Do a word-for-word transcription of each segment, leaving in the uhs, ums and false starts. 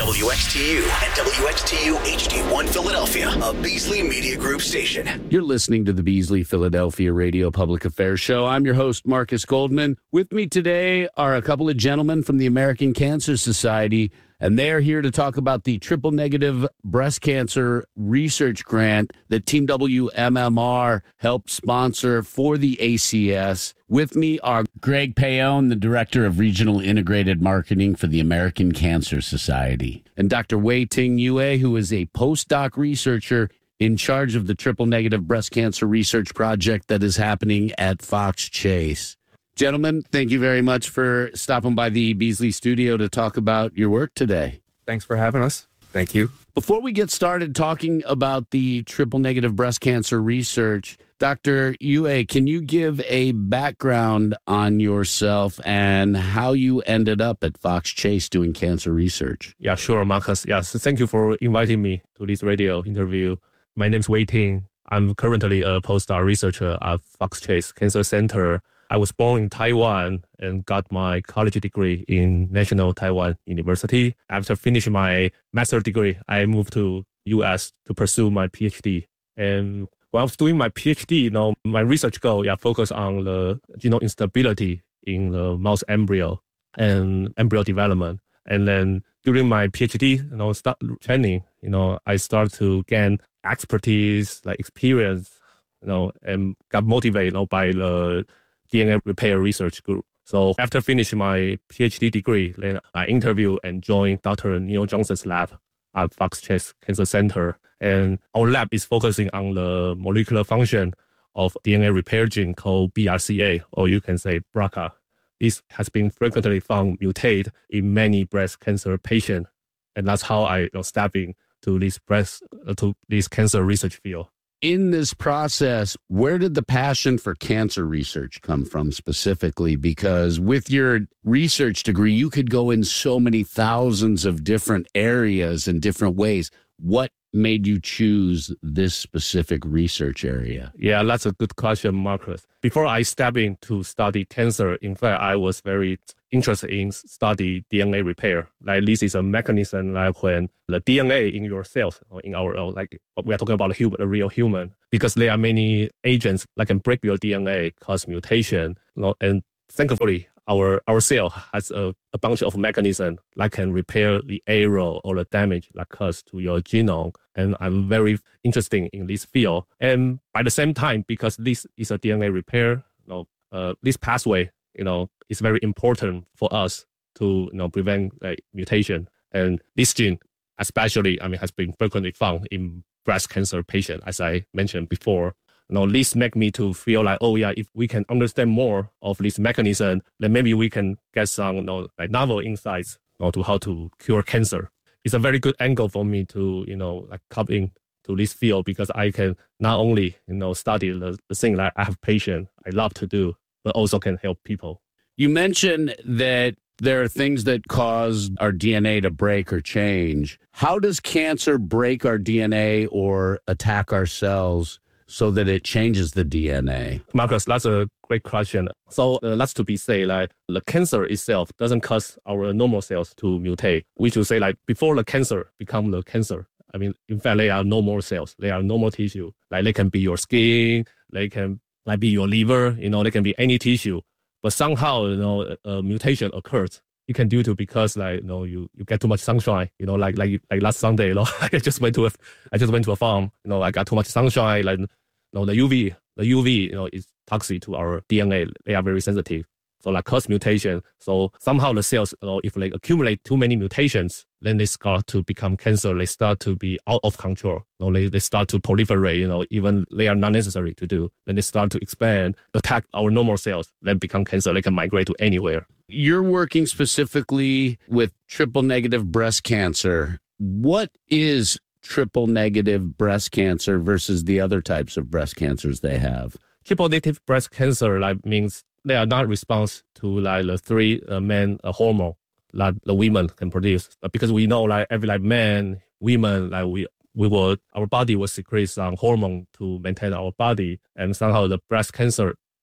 W X T U and W X T U H D one Philadelphia, a Beasley Media Group station. You're listening to the Beasley Philadelphia Radio Public Affairs Show. I'm your host, Marcus Goldman. With me today are a couple of gentlemen from the American Cancer Society, and they are here to talk about the triple negative breast cancer research grant that Team W M M R helped sponsor for the A C S. With me are Greg Paone, the Director of Regional Integrated Marketing for the American Cancer Society, and Doctor Wei-Ting Yue, who is a postdoc researcher in charge of the triple negative breast cancer research project that is happening at Fox Chase. Gentlemen, thank you very much for stopping by the Beasley studio to talk about your work today. Thanks for having us. Thank you. Before we get started talking about the triple negative breast cancer research, Doctor Yue, can you give a background on yourself and how you ended up at Fox Chase doing cancer research? Yeah, sure, Marcus. Yes, thank you for inviting me to this radio interview. My name's Wei-Ting. I'm currently a postdoc researcher at Fox Chase Cancer Center. I was born in Taiwan and got my college degree in National Taiwan University. After finishing my master's degree, I moved to U S to pursue my PhD. And when I was doing my PhD, you know, my research goal, yeah, focused on the genome instability in the mouse embryo and embryo development. And then during my PhD, you know, start training, you know, I started to gain expertise, like experience, you know, and got motivated, you know, by the D N A repair research group. So after finishing my PhD degree, then I interviewed and joined Doctor Neil Johnson's lab at Fox Chase Cancer Center. And our lab is focusing on the molecular function of D N A repair gene called B R C A, or you can say B R C A. This has been frequently found mutate in many breast cancer patients. And that's how I you know, stepped into this breast, uh, to this cancer research field. In this process, where did the passion for cancer research come from specifically? Because with your research degree, you could go in so many thousands of different areas and different ways. What made you choose this specific research area? Yeah, that's a good question, Marcus. Before I stepped in to study cancer, in fact, I was very interested in study D N A repair. Like this is a mechanism like when the D N A in your cells, or in our, like we are talking about a human, a real human, because there are many agents that can break your D N A, cause mutation, you know, and thankfully, our our cell has a, a bunch of mechanisms that can repair the error or the damage that caused to your genome. And I'm very interested in this field. And by the same time, because this is a D N A repair, you know, uh, this pathway, you know, is very important for us to, you know, prevent like, mutation. And this gene, especially, I mean, has been frequently found in breast cancer patients, as I mentioned before. You know, this make me to feel like, oh yeah, if we can understand more of this mechanism, then maybe we can get some, you know, like novel insights, you know, to how to cure cancer. It's a very good angle for me to, you know, like come in to this field because I can not only, you know, study the, the thing that I have patients I love to do, but also can help people. You mentioned that there are things that cause our D N A to break or change. How does cancer break our D N A or attack our cells so that it changes the D N A? Marcus, that's a great question. So uh, that's to be said, like the cancer itself doesn't cause our normal cells to mutate. We should say like before the cancer become the cancer, I mean, in fact, they are normal cells. They are normal tissue. Like they can be your skin, they can like be your liver, you know, they can be any tissue. But somehow, you know, a, a mutation occurs. It can due to because like you know you, you get too much sunshine. You know, like like like last Sunday, you know, I just went to a I just went to a farm. You know, I got too much sunshine. Like you know, the U V the U V, you know, is toxic to our D N A. They are very sensitive. So like cause mutation. So somehow the cells, you know, if they accumulate too many mutations, then they start to become cancer. They start to be out of control. You know, they, they start to proliferate, you know, even they are not necessary to do. Then they start to expand, attack our normal cells, then become cancer. They can migrate to anywhere. You're working specifically with triple negative breast cancer. What is triple negative breast cancer versus the other types of breast cancers they have? Triple negative breast cancer like means they are not response to like the three uh, main uh, hormone that the women can produce. But because we know like every like man, women, like we we will our body will secrete some hormone to maintain our body, and somehow the breast cancer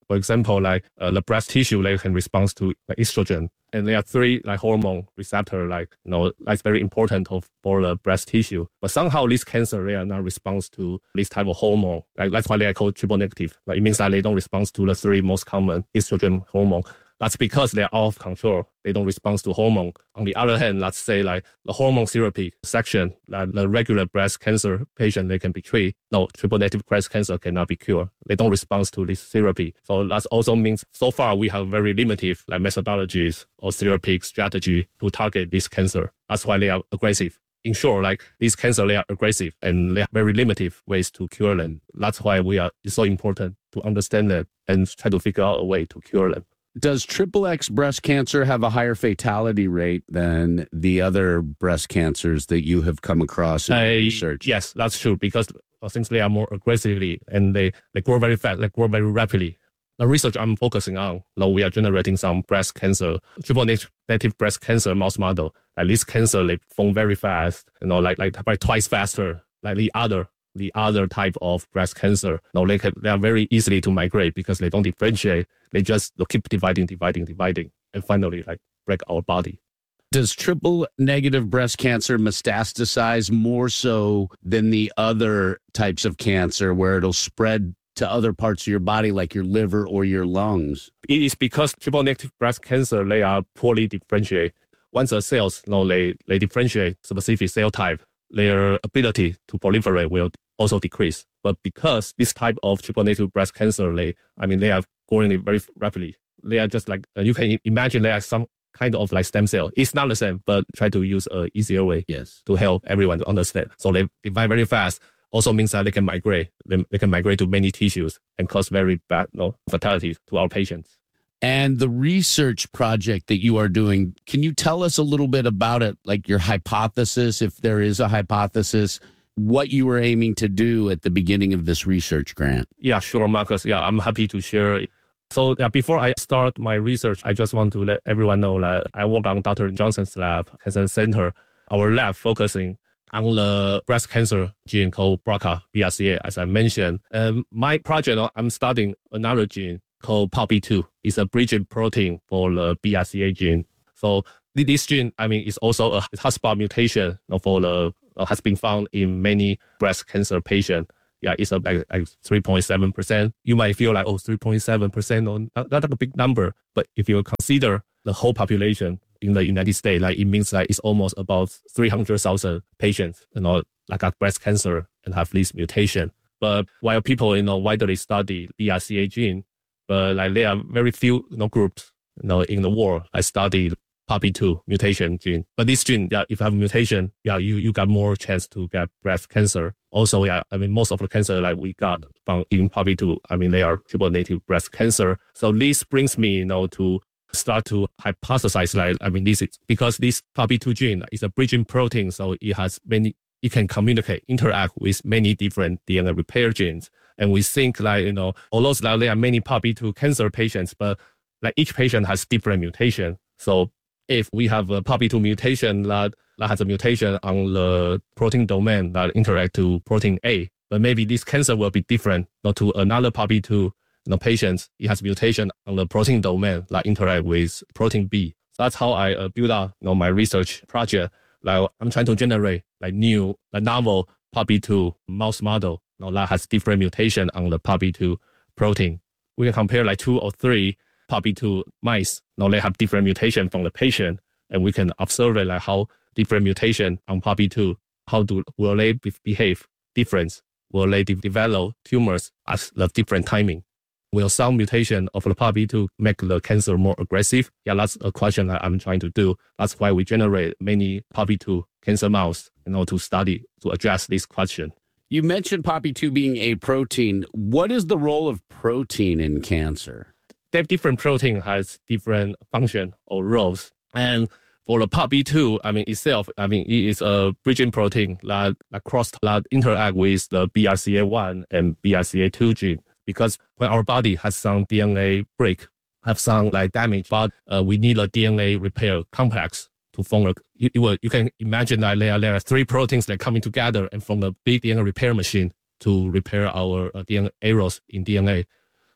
For example, like uh, the breast tissue, they can respond to like, estrogen. And there are three like hormone receptor, like, you know, that's very important of, for the breast tissue. But somehow this cancer, they are not response to this type of hormone. Like that's why they are called triple negative. Like it means that they don't respond to the three most common estrogen hormone. That's because they're out of control. They don't respond to hormone. On the other hand, let's say like the hormone therapy section, like the regular breast cancer patient, they can be treated. No, triple negative breast cancer cannot be cured. They don't respond to this therapy. So that also means so far we have very limited like methodologies or therapeutic strategy to target this cancer. That's why they are aggressive. In short, like these cancer, they are aggressive and they have very limited ways to cure them. That's why we are, it's so important to understand them and try to figure out a way to cure them. Does triple X breast cancer have a higher fatality rate than the other breast cancers that you have come across in uh, research? Yes, that's true, because since they are more aggressively and they, they grow very fast, they grow very rapidly. The research I'm focusing on, now we are generating some breast cancer, triple negative breast cancer mouse model. Like this cancer, they form very fast, you know, like like by twice faster, like the other the other type of breast cancer. Now they can, they are very easily to migrate because they don't differentiate. They just keep dividing, dividing, dividing, and finally like break our body. Does triple negative breast cancer metastasize more so than the other types of cancer where it'll spread to other parts of your body like your liver or your lungs? It is because triple negative breast cancer, they are poorly differentiated. Once the cells, you know, they, they differentiate specific cell type, their ability to proliferate will also decrease. But because this type of triple negative breast cancer, they, I mean, they are growing very rapidly. They are just like, uh, you can imagine they are some kind of like stem cell. It's not the same, but try to use an easier way yes. to help everyone to understand. So they divide very fast. Also means that they can migrate. They, they can migrate to many tissues and cause very bad you know, fatality to our patients. And the research project that you are doing, can you tell us a little bit about it? Like your hypothesis, if there is a hypothesis, what you were aiming to do at the beginning of this research grant? Yeah, sure, Marcus. Yeah, I'm happy to share. So yeah, before I start my research, I just want to let everyone know that I work on Doctor Johnson's lab, Cancer Center. Our lab focusing on the breast cancer gene called B R C A, B R C A, as I mentioned. Um, my project, I'm studying another gene called P A B two. It's a bridging protein for the B R C A gene. So this gene, I mean, is also a hotspot mutation for the uh, has been found in many breast cancer patients. Yeah, it's a, like, like three point seven percent. You might feel like, oh, three point seven percent, or not, not a big number. But if you consider the whole population in the United States, like it means like it's almost about three hundred thousand patients, you know, like got breast cancer and have this mutation. But while people, you know, widely study B R C A gene, but like there are very few, you know, groups, you know, in the world I study P A B two mutation gene. But this gene, yeah, if you have a mutation, yeah, you, you got more chance to get breast cancer. Also, yeah, I mean, most of the cancer like we got from in P A B two, I mean, they are triple negative breast cancer. So this brings me, you know, to start to hypothesize, like, I mean, this is because this P A B two gene is a bridging protein, so it has many, it can communicate, interact with many different D N A repair genes. And we think like, you know, although there are many P A B two cancer patients, but like each patient has different mutation. So if we have a P A B two mutation that, that has a mutation on the protein domain that interact to protein A, but maybe this cancer will be different, not to another P A B two you know, patients. It has mutation on the protein domain that interact with protein B. So that's how I uh, build up you know, my research project. Like I'm trying to generate like new, like novel P A B two mouse model you know, that has different mutation on the P A B two protein. We can compare like two or three P A B two mice. Now they have different mutation from the patient, and we can observe it, like how different mutation on P A B two, how do will they be, behave different? Will they de- develop tumors at the different timing? Will some mutation of the P A B two make the cancer more aggressive? Yeah, that's a question that I'm trying to do. That's why we generate many P A B two cancer mouse, you know, to study, to address this question. You mentioned P A B two being a protein. What is the role of protein in cancer? That different protein has different function or roles. And for the P A B two, I mean, itself, I mean, it is a bridging protein that, that cross, that interact with the B R C A one and B R C A two gene. Because when our body has some D N A break, have some like damage, but uh, we need a D N A repair complex to form a, you, you, you can imagine that there are, there are three proteins that are coming together and form a big D N A repair machine to repair our uh, D N A errors in D N A.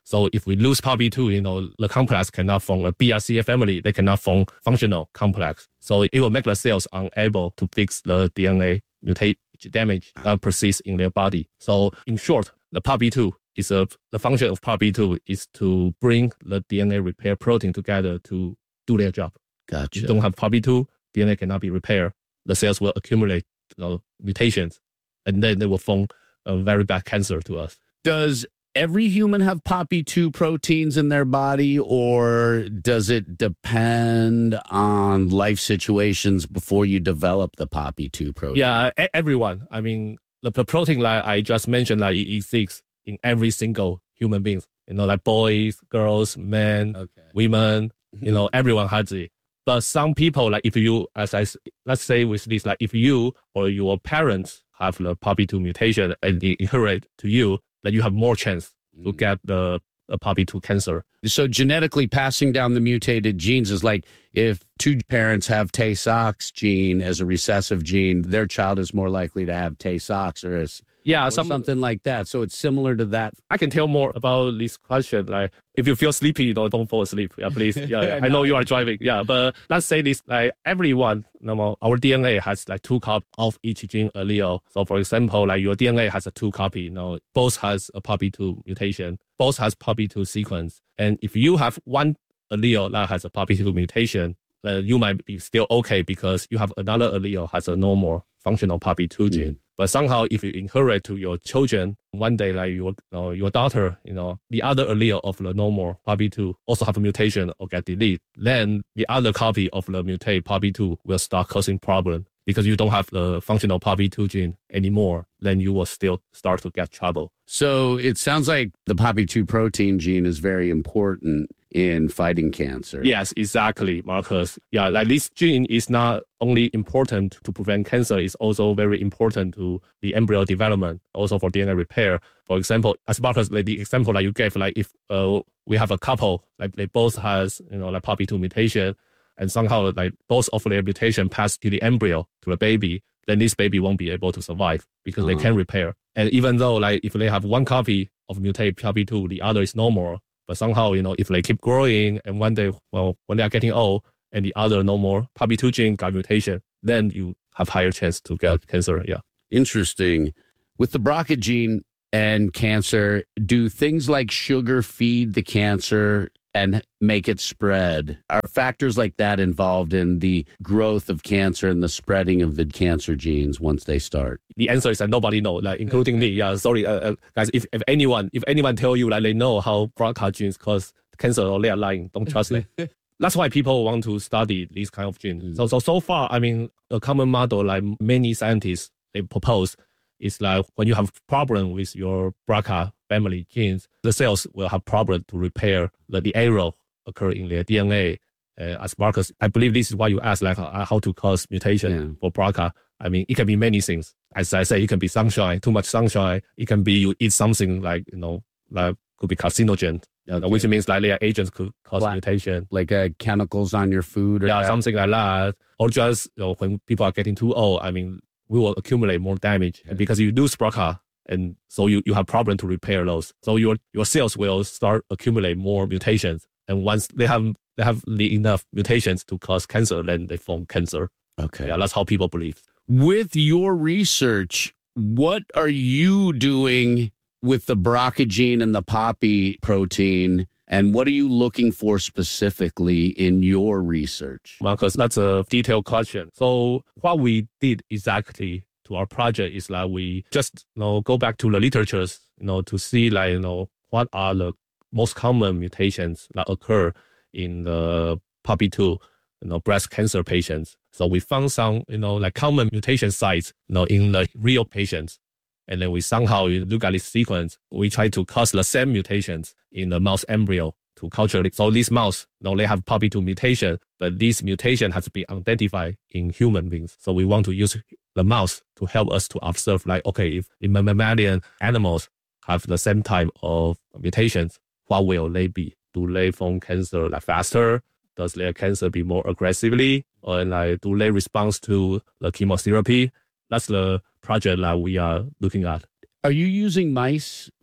So if we lose P A R B two, you know, the complex cannot form a B R C A family. They cannot form functional complex. So it will make the cells unable to fix the D N A mutate damage that persists in their body. So in short, the P A R B two is a, the function of P A R B two is to bring the D N A repair protein together to do their job. Gotcha. If you don't have P A R B two, D N A cannot be repaired. The cells will accumulate, you know, mutations, and then they will form a very bad cancer to us. Does every human have P A R B two proteins in their body, or does it depend on life situations before you develop the P A R B two protein? Yeah, everyone. I mean, the, the protein like I just mentioned, like it exists in every single human being. You know, like boys, girls, men, Okay. women. You know, everyone has it. But some people, like if you, as I let's say with this, like if you or your parents have the P A R B two mutation and they inherit to you, then you have more chance to get the, the P A R B two cancer. So genetically passing down the mutated genes is like if two parents have Tay-Sachs gene as a recessive gene, their child is more likely to have Tay-Sachs or, as, Yeah, or some, something like that. So it's similar to that. I can tell more about this question. Like, if you feel sleepy, you know, don't fall asleep. Yeah, please. Yeah, yeah. I know you are driving. Yeah, but let's say this: like everyone, you know, our D N A has like two copies of each gene allele. So, for example, like your D N A has a two copy. You know, both has a P A R B two mutation, both has P A R B two sequence. And if you have one allele that has a P A R B two mutation, then you might be still okay because you have another allele has a normal functional P A R B two gene. Mm. But somehow, if you inherit to your children, one day, like your you know, your daughter, you know, the other allele of the normal P A R B two also have a mutation or get deleted, then the other copy of the mutate P A R B two will start causing problem because you don't have the functional P A R B two gene anymore. Then you will still start to get trouble. So it sounds like the P A R B two protein gene is very important in fighting cancer. Yes, exactly, Marcus. Yeah, like this gene is not only important to prevent cancer, it's also very important to the embryo development, also for D N A repair. For example, as Marcus, like the example that you gave, like if uh, we have a couple, like they both has, you know, like P A R B two mutation, and somehow like both of their mutation pass to the embryo, to the baby, then this baby won't be able to survive because uh-huh. they can repair. And even though like if they have one copy of mutate P A R B two, the other is normal, but somehow, you know, if they keep growing and one day, well, when they are getting old and the other no more P A R B two gene got mutation, then you have higher chance to get cancer. Yeah. Interesting. With the B R C A gene and cancer, do things like sugar feed the cancer and make it spread? Are factors like that involved in the growth of cancer and the spreading of the cancer genes once they start? The answer is that nobody knows, like including me. Yeah, sorry, uh, uh, guys. If, if anyone if anyone tell you like they know how B R C A genes cause cancer, or they are lying, don't trust them. That's why people want to study these kind of genes. Mm. So so so far, I mean, a common model like many scientists they propose is like when you have problem with your B R C A family genes, the cells will have problem to repair the, the error occur in their D N A. Uh, as Marcus, I believe this is why you asked like uh, how to cause mutation yeah. for B R C A. I mean, it can be many things. As I say, it can be sunshine, too much sunshine. It can be you eat something like, you know, like could be carcinogen, okay. which means like their agents could cause Black. mutation. Like uh, chemicals on your food or Yeah, that? something like that. Or just, you know, when people are getting too old, I mean, we will accumulate more damage. Okay. And because you lose B R C A, and so you, you have problem to repair those. So your your cells will start accumulate more mutations. And once they have they have the enough mutations to cause cancer, then they form cancer. Okay. Yeah, that's how people believe. With your research, what are you doing with the B R C A gene and the P A R B protein? And what are you looking for specifically in your research? Marcus, that's a detailed question. So what we did exactly to our project is that we just, you know, go back to the literatures, you know, to see like, you know, what are the most common mutations that occur in the P A R B two, you know, breast cancer patients. So we found some, you know, like common mutation sites, you know, in the real patients. And then we somehow look at this sequence. We try to cause the same mutations in the mouse embryo to culture it. So these mouse, you know, they have P A R B two mutation, but this mutation has to be identified in human beings. So we want to use the mouse to help us to observe, like, okay, if the mammalian animals have the same type of mutations, what will they be? Do they form cancer like faster? Does their cancer be more aggressively? Or like, do they respond to the chemotherapy? That's the project that we are looking at. Are you using mice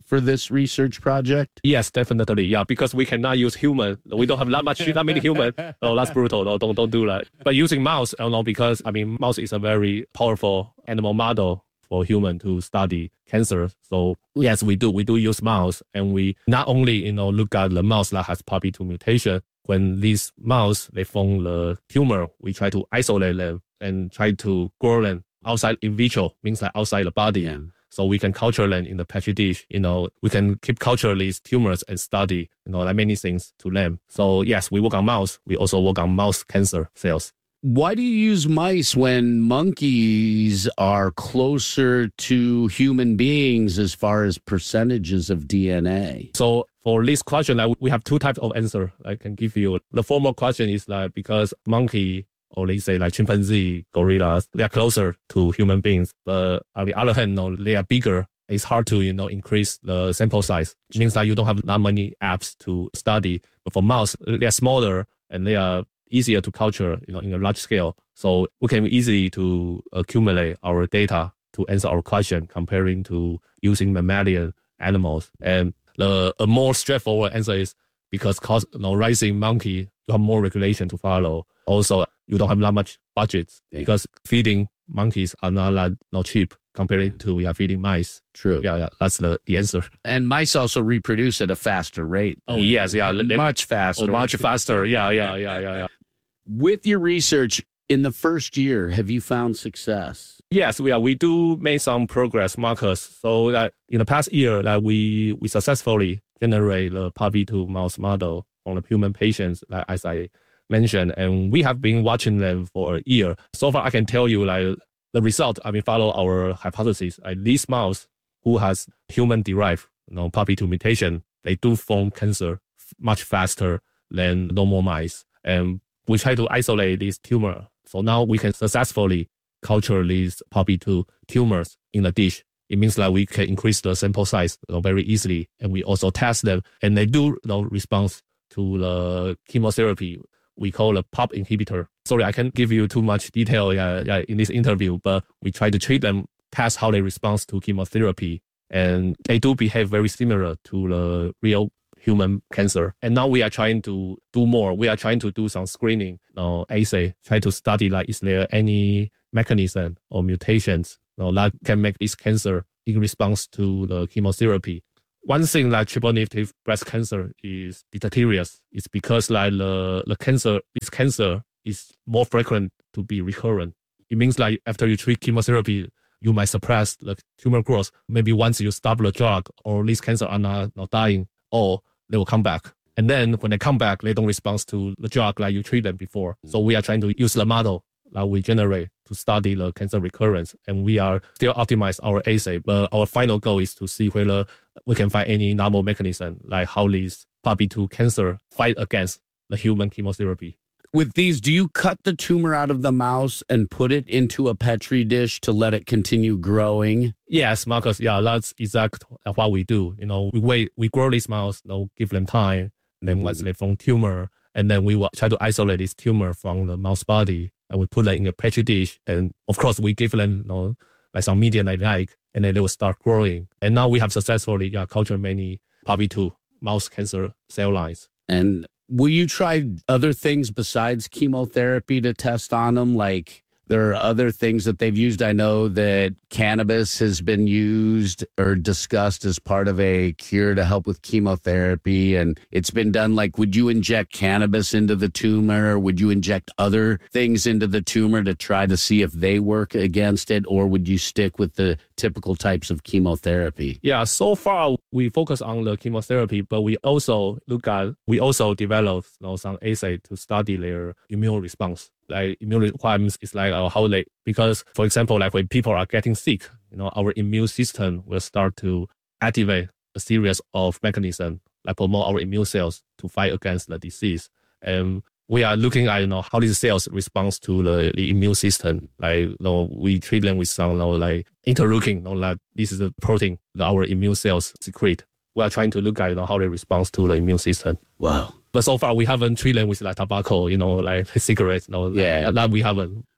for this research project? Yes, definitely. Yeah, because we cannot use human. We don't have that much, that many human. Oh, that's brutal. No, don't don't do that. But using mouse, I don't know, because I mean, mouse is a very powerful animal model for human to study cancer. So yes, we do. We do use mouse, and we not only you know look at the mouse that has P A B B two mutation. When these mouse they form the tumor, we try to isolate them and try to grow them outside in vitro, means like outside the body. Yeah. So we can culture them in the petri dish. You know, we can keep culture these tumors and study, you know, like many things to them. So yes, we work on mouse. We also work on mouse cancer cells. Why do you use mice when monkeys are closer to human beings as far as percentages of D N A? So for this question, like, we have two types of answer I can give you. The formal question is like because monkey, or let's say like chimpanzee, gorillas, they are closer to human beings. But on the other hand, no, they are bigger. It's hard to, you know, increase the sample size. It means that you don't have that many apps to study. But for mouse, they are smaller and they are easier to culture, you know, in a large scale. So we can easily to accumulate our data to answer our question comparing to using mammalian animals. And the a more straightforward answer is because cause, you know, raising monkey, you have more regulation to follow. Also, you don't have that much budget because feeding monkeys are not that not cheap compared to we are feeding mice. True. Yeah, yeah, that's the, the answer. And mice also reproduce at a faster rate. Oh yes, yeah, they- Much faster. oh, much faster. Yeah, yeah, yeah, yeah, yeah. With your research in the first year, have you found success? Yes, we are. We do make some progress, Marcus. So that in the past year, that we we successfully generate the P A B B two mouse model on the human patients, like, as I mentioned, and we have been watching them for a year. So far, I can tell you, like the result. I mean, follow our hypothesis. Like, these mouse who has human-derived, you know, P A B B two mutation, they do form cancer much faster than normal mice, and we try to isolate this tumor. So now we can successfully culture these P A B B two tumors in the dish. It means that we can increase the sample size, you know, very easily. And we also test them, and they do, you know, respond to the chemotherapy we call a P A B inhibitor. Sorry, I can't give you too much detail uh, uh, in this interview, but we try to treat them, test how they respond to chemotherapy. And they do behave very similar to the real human cancer. And now we are trying to do more. We are trying to do some screening, you know, assay, try to study like is there any mechanism or mutations, you know, that can make this cancer in response to the chemotherapy. One thing like triple negative breast cancer is deleterious. It's because like the, the cancer, this cancer is more frequent to be recurrent. It means like after you treat chemotherapy, you might suppress the tumor growth. Maybe once you stop the drug or these cancer are not, not dying, or they will come back. And then when they come back, they don't respond to the drug like you treat them before. So we are trying to use the model that we generate to study the cancer recurrence. And we are still optimize our assay, but our final goal is to see whether we can find any novel mechanism, like how these P A B B two cancer fight against the human chemotherapy. With these, do you cut the tumor out of the mouse and put it into a Petri dish to let it continue growing? Yes, Marcus. Yeah, that's exactly what we do. You know, we wait, we grow these mouse, you know, give them time, and then once they form tumor, and then we will try to isolate this tumor from the mouse body, and we put that in a Petri dish, and of course we give them, you know, like some media they like, and then they will start growing. And now we have successfully, yeah, cultured many P A B B two mouse cancer cell lines. And will you try other things besides chemotherapy to test on them? Like there are other things that they've used. I know that cannabis has been used or discussed as part of a cure to help with chemotherapy. And it's been done like, would you inject cannabis into the tumor? Would you inject other things into the tumor to try to see if they work against it? Or would you stick with the typical types of chemotherapy? Yeah, so far we focus on the chemotherapy, but we also look at, we also develop, you know, some assay to study their immune response. Like immune requirements is like uh, how they, because for example, like when people are getting sick, you know, our immune system will start to activate a series of mechanisms like promote our immune cells to fight against the disease. And we are looking at, you know, how these cells respond to the, the immune system. Like, you know, we treat them with some, you know, like interleukin, you know, like this is a protein that our immune cells secrete. We are trying to look at, you know, how they respond to the immune system. Wow. But so far we haven't treated them with like tobacco, you know, like cigarettes, you know, Yeah. that we haven't.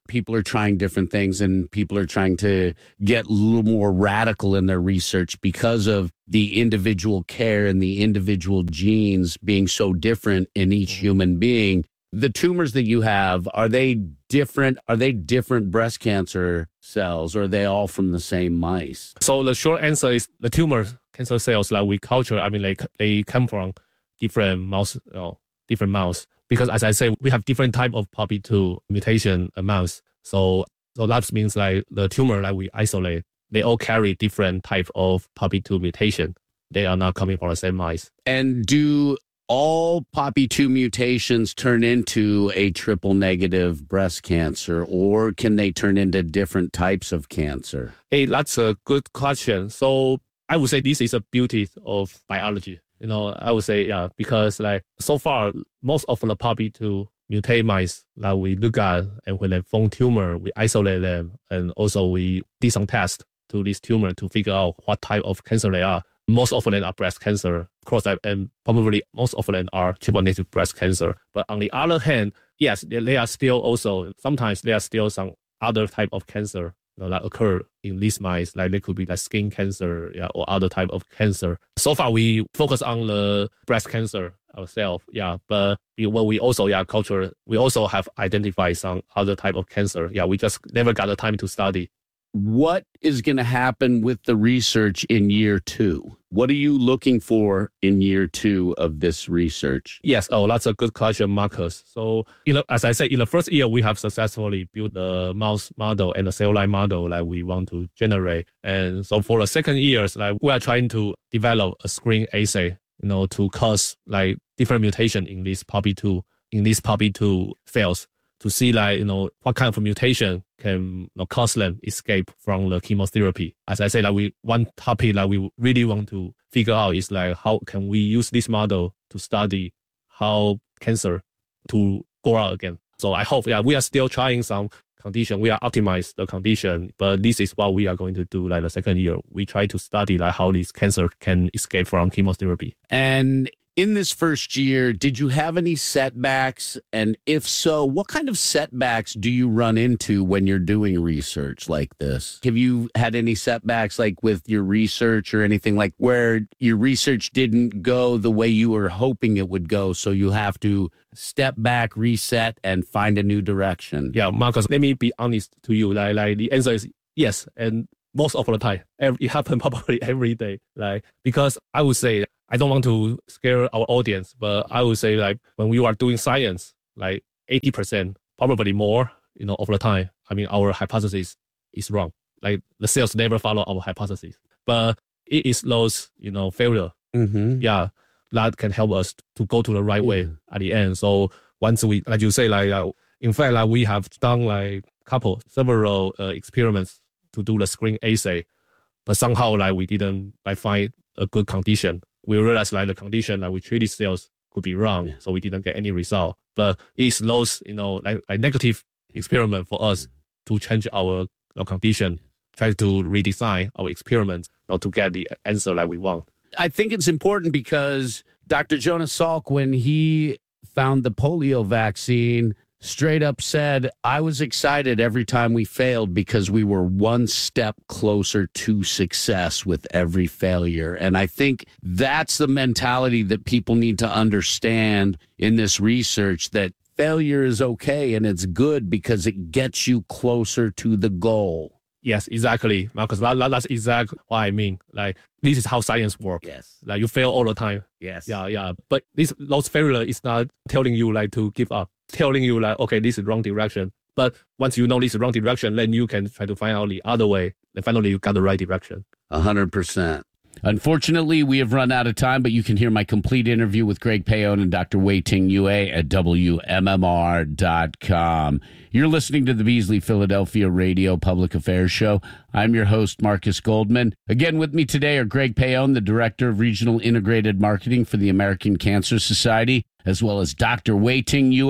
people are trying different things and people are trying to get a little more radical in their research because of the individual care and the individual genes being so different in each human being. The tumors that you have, are they different? Are they different breast cancer cells, or are they all from the same mice? So the short answer is the tumor cancer cells that we culture, I mean, like they come from different mouse, you know, different mouse. Because as I say, we have different type of P O P two mutation mouse. So, so that means like the tumor that we isolate, they all carry different type of P O P two mutation. They are not coming from the same mice. And do all P O P two mutations turn into a triple negative breast cancer, or can they turn into different types of cancer? Hey, that's a good question. So I would say this is a beauty of biology. You know, I would say, yeah, because like so far, most of the P O P two mutate mice that we look at, and when they form tumor, we isolate them, and also we did some tests to this tumor to figure out what type of cancer they are. Most of them are breast cancer, of course, and probably most of them are triple negative breast cancer. But on the other hand, yes, they are still also, sometimes there are still some other type of cancer, you know, that occur in these mice, like they could be like skin cancer, yeah, or other type of cancer. So far, we focus on the breast cancer ourselves, yeah, but what we also, yeah, culture, we also have identified some other type of cancer. Yeah, we just never got the time to study. What is going to happen with the research in year two? What are you looking for in year two of this research? Yes, oh, that's a good question, Marcus. So, you know, as I said, in the first year, we have successfully built the mouse model and the cell line model that we want to generate. And so for the second years, like we are trying to develop a screen assay, you know, to cause like different mutation in this P O P two, in these P O P two cells, to see like, you know, what kind of mutation can, you know, cause them escape from the chemotherapy. As I say, like we, one topic that we really want to figure out is like, how can we use this model to study how cancer to go out again. So I hope, yeah, we are still trying some condition. We are optimize the condition, but this is what we are going to do like the second year. We try to study like how this cancer can escape from chemotherapy. And in this first year, did you have any setbacks? And if so, what kind of setbacks do you run into when you're doing research like this? Have you had any setbacks like with your research or anything like where your research didn't go the way you were hoping it would go, so you have to step back, reset, and find a new direction? Yeah, Marcus, let me be honest to you. Like, like the answer is yes. And most of the time, every, it happens probably every day. Like, because I would say, I don't want to scare our audience, but I would say like when we are doing science, like eighty percent, probably more, you know, of the time, I mean, our hypothesis is wrong. Like the cells never follow our hypothesis, but it is those, you know, failure. Mm-hmm. Yeah, that can help us to go to the right way at the end. So once we, like you say, like, uh, in fact, like we have done like couple, several uh, experiments to do the screen assay, but somehow like we didn't like find a good condition. We realized like the condition that we treated cells could be wrong, yeah. So we didn't get any result. But it's those, you know, like, like negative experiment for us to change our you know, condition, try to redesign our experiment, you know, to get the answer that we want. I think it's important because Doctor Jonas Salk, when he found the polio vaccine, straight up said, I was excited every time we failed because we were one step closer to success with every failure. And I think that's the mentality that people need to understand in this research, that failure is okay and it's good because it gets you closer to the goal. Yes, exactly, Marcus. That, that, that's exactly what I mean. Like, this is how science works. Yes. Like, you fail all the time. Yes. Yeah, yeah. But this those failure is not telling you, like, to give up. Telling you, like, okay, this is wrong direction. But once you know this is wrong direction, then you can try to find out the other way. Then finally, you got the right direction. A hundred percent. Unfortunately, we have run out of time, but you can hear my complete interview with Greg Payon and Doctor Wei-Ting Yue at W M M R dot com. You're listening to the Beasley Philadelphia Radio Public Affairs Show. I'm your host, Marcus Goldman. Again, with me today are Greg Payon, the Director of Regional Integrated Marketing for the American Cancer Society, as well as Doctor Wei-Ting Yue,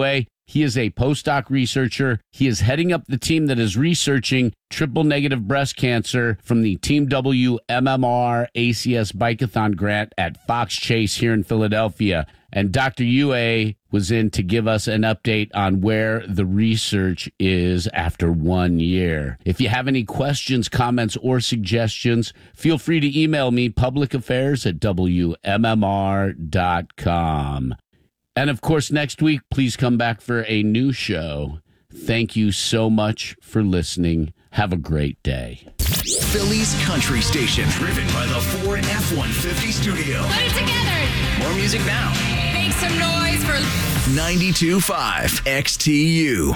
He is a postdoc researcher. He is heading up the team that is researching triple-negative breast cancer from the Team W M M R A C S Bikeathon grant at Fox Chase here in Philadelphia. And Doctor Yue was in to give us an update on where the research is after one year. If you have any questions, comments, or suggestions, feel free to email me, publicaffairs at W M M R dot com. And of course, next week, please come back for a new show. Thank you so much for listening. Have a great day. Philly's country station, driven by the Ford F one fifty studio. Put it together. More music now. Make some noise for ninety-two point five X T U.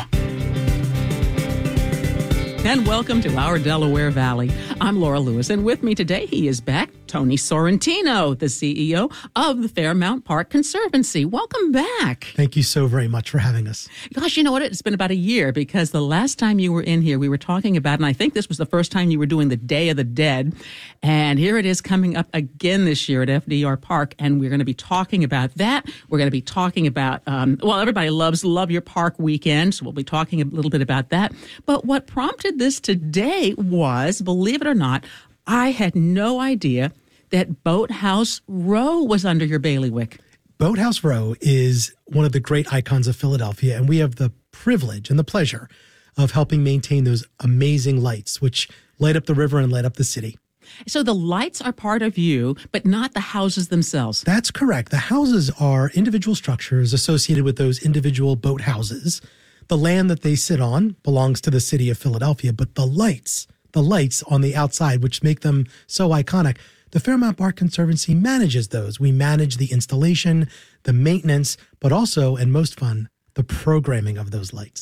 And welcome to our Delaware Valley. I'm Laura Lewis, and with me today, he is back, Tony Sorrentino, the C E O of the Fairmount Park Conservancy. Welcome back. Thank you so very much for having us. Gosh, you know what? It's been about a year because the last time you were in here, we were talking about, and I think this was the first time you were doing the Day of the Dead. And here it is coming up again this year at F D R Park, and we're going to be talking about that. We're going to be talking about, um, well, everybody loves Love Your Park weekend, so we'll be talking a little bit about that. But what prompted this today was, believe it or not, I had no idea that Boathouse Row was under your bailiwick. Boathouse Row is one of the great icons of Philadelphia, and we have the privilege and the pleasure of helping maintain those amazing lights, which light up the river and light up the city. So the lights are part of you, but not the houses themselves. That's correct. The houses are individual structures associated with those individual boat houses. The land that they sit on belongs to the city of Philadelphia, but the lights, the lights on the outside, which make them so iconic, the Fairmount Park Conservancy manages those. We manage the installation, the maintenance, but also, and most fun, the programming of those lights.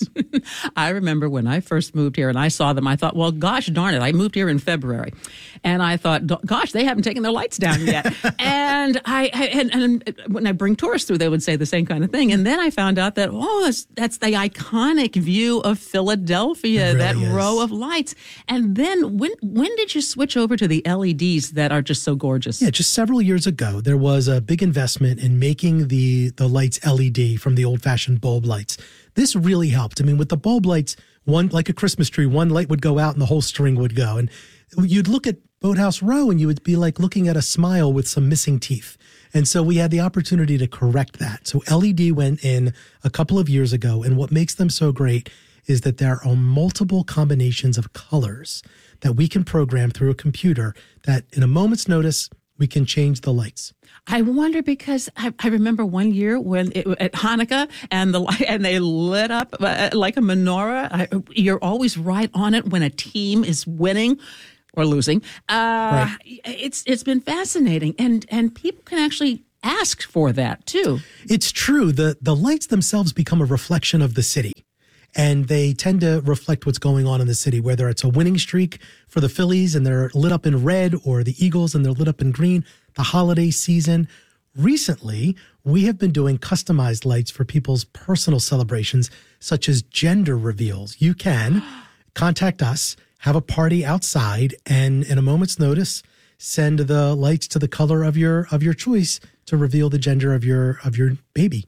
I remember when I first moved here and I saw them, I thought, well, gosh darn it, I moved here in February. And I thought, gosh, they haven't taken their lights down yet. and I, I and, and when I bring tourists through, they would say the same kind of thing. And then I found out that, oh, that's, that's the iconic view of Philadelphia, really that is. row of lights. And then when when did you switch over to the L E Ds that are just so gorgeous? Yeah, just several years ago, there was a big investment in making the, the lights L E D from the old-fashioned bulb lights. This really helped. I mean, with the bulb lights, one like a Christmas tree, one light would go out and the whole string would go. And you'd look at Boathouse Row and you would be like looking at a smile with some missing teeth. And so we had the opportunity to correct that. So L E D went in a couple of years ago, and what makes them so great is that there are multiple combinations of colors that we can program through a computer that in a moment's notice, we can change the lights. I wonder because I, I remember one year when it, at Hanukkah and the and they lit up uh, like a menorah. I, you're always right on it when a team is winning or losing. Uh, right. It's it's been fascinating, and and people can actually ask for that too. It's true. The the lights themselves become a reflection of the city. And they tend to reflect what's going on in the city, whether it's a winning streak for the Phillies and they're lit up in red, or the Eagles and they're lit up in green, the holiday season. Recently, we have been doing customized lights for people's personal celebrations, such as gender reveals. You can contact us, have a party outside, and in a moment's notice, send the lights to the color of your of your choice to reveal the gender of your of your baby.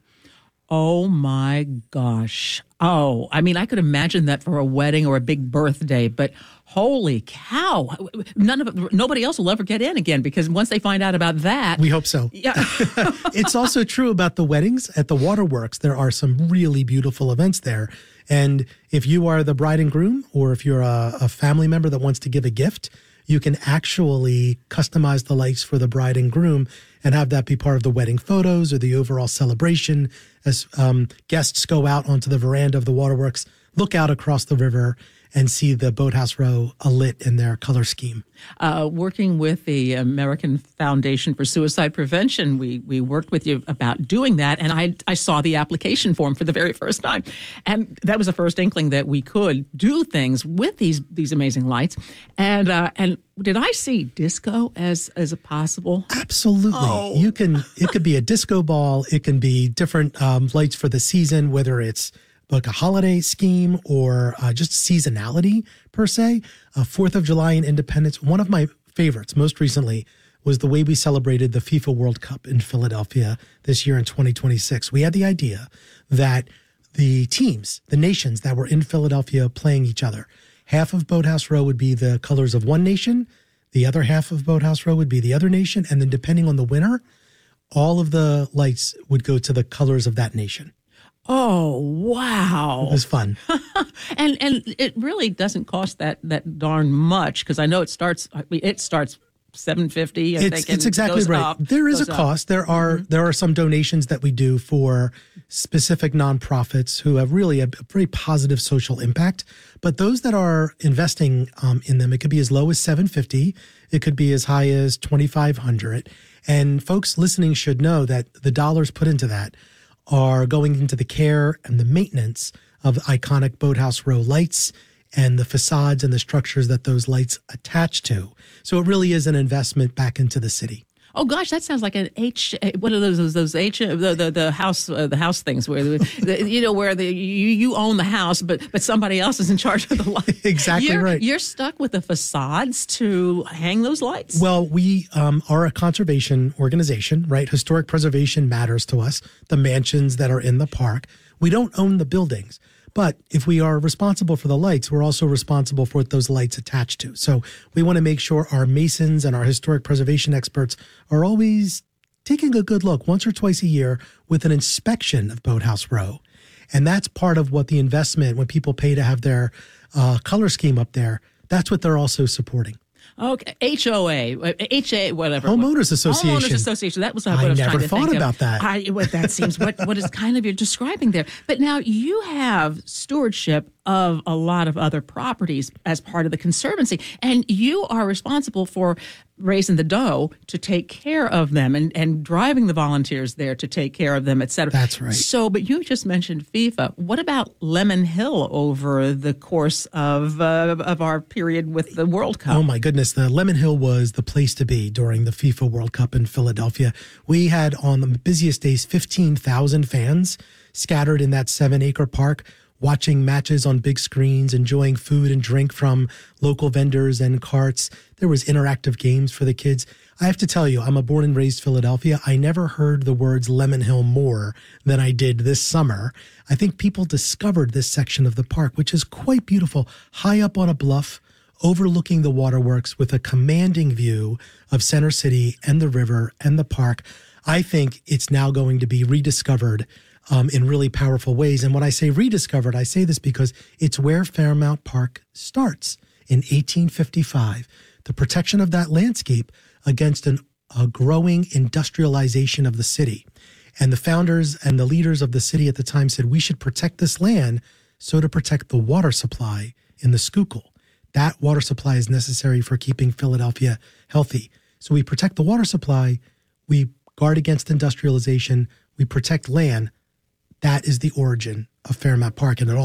Oh my gosh. Oh, I mean, I could imagine that for a wedding or a big birthday, but holy cow. None of nobody else will ever get in again, because once they find out about that. We hope so. Yeah. It's also true about the weddings at the Waterworks. There are some really beautiful events there. And if you are the bride and groom, or if you're a, a family member that wants to give a gift, you can actually customize the lights for the bride and groom and have that be part of the wedding photos or the overall celebration as um, guests go out onto the veranda of the Waterworks, look out across the river, and see the Boathouse Row alit in their color scheme. Uh, working with the American Foundation for Suicide Prevention, we we worked with you about doing that, and I I saw the application form for the very first time, and that was the first inkling that we could do things with these these amazing lights. And uh, and did I see disco as as a possible? Absolutely. Oh. You can. It could be a disco ball. It can be different um, lights for the season, whether it's like a holiday scheme or uh, just seasonality per se. Uh, Fourth of July and Independence. One of my favorites most recently was the way we celebrated the FIFA World Cup in Philadelphia this year in twenty twenty-six. We had the idea that the teams, the nations that were in Philadelphia playing each other. Half of Boathouse Row would be the colors of one nation. The other half of Boathouse Row would be the other nation. And then depending on the winner, all of the lights would go to the colors of that nation. Oh, wow. It was fun. and and it really doesn't cost that that darn much, because I know it starts I mean, it starts seven fifty. I It's, think, it's and exactly goes right. up, There is a goes up. cost. There are Mm-hmm. there are some donations that we do for specific nonprofits who have really a, a pretty positive social impact. But those that are investing um, in them, it could be as low as seven fifty. It could be as high as twenty-five hundred. And folks listening should know that the dollars put into that are going into the care and the maintenance of iconic Boathouse Row lights and the facades and the structures that those lights attach to. So it really is an investment back into the city. Oh gosh, that sounds like an H. What are those? Those, those H. The the, the house uh, the house things where the, the, you know where the you, you own the house, but but somebody else is in charge of the lights. Exactly you're, right. You're stuck with the facades to hang those lights. Well, we um, are a conservation organization, right? Historic preservation matters to us, the mansions that are in the park. We don't own the buildings. But if we are responsible for the lights, we're also responsible for what those lights attach to. So we want to make sure our masons and our historic preservation experts are always taking a good look once or twice a year with an inspection of Boathouse Row. And that's part of what the investment, when people pay to have their uh, color scheme up there, that's what they're also supporting. Okay, H O A, H A, whatever. Homeowners Association. Homeowners Association. That was what I I was never trying to thought think about of. that. I, what that seems what what is kind of you're describing there. But now you have stewardship of a lot of other properties as part of the Conservancy, and you are responsible for raising the dough to take care of them and, and driving the volunteers there to take care of them, et cetera. That's right. So, but you just mentioned FIFA. What about Lemon Hill over the course of uh, of our period with the World Cup? Oh my goodness, the Lemon Hill was the place to be during the FIFA World Cup in Philadelphia. We had on the busiest days fifteen thousand fans scattered in that seven acre park, watching matches on big screens, enjoying food and drink from local vendors and carts. There was interactive games for the kids. I have to tell you, I'm a born and raised Philadelphia. I never heard the words Lemon Hill more than I did this summer. I think people discovered this section of the park, which is quite beautiful, high up on a bluff, overlooking the waterworks with a commanding view of Center City and the river and the park. I think it's now going to be rediscovered um, in really powerful ways. And when I say rediscovered, I say this because it's where Fairmount Park starts in eighteen fifty-five. The protection of that landscape against an, a growing industrialization of the city. And the founders and the leaders of the city at the time said, we should protect this land so to protect the water supply in the Schuylkill. That water supply is necessary for keeping Philadelphia healthy. So we protect the water supply, we guard against industrialization, we protect land. That is the origin of Fairmount Park, and it all